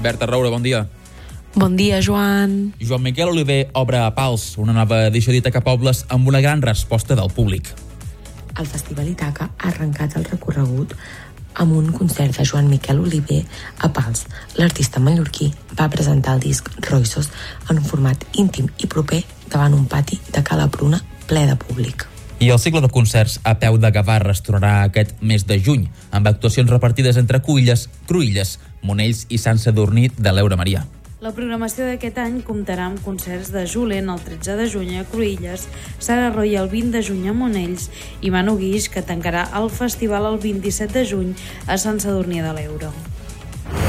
Berta Roura, bon dia. Bon dia, Joan. Joan Miquel Oliver obre a Pals, una nova edició d'Itaca Pobles amb una gran resposta del públic. El Festival Itaca ha arrencat el recorregut amb un concert de Joan Miquel Oliver a Pals. L'artista mallorquí va presentar el disc Roïssos en un format íntim i proper davant un pati de Cala Pruna ple de públic. I el cicle de concerts a peu de Gavarra es tornarà aquest mes de juny, amb actuacions repartides entre Cruïlles, Monells i Sant Sadurní de l'Eure Marià. La programació d'aquest any comptarà amb concerts de Julen el 13 de juny a Cruïlles, Sara Roy el 20 de juny a Monells i Manu Guix, que tancarà el festival el 27 de juny a Sant Sadurní de l'Eure.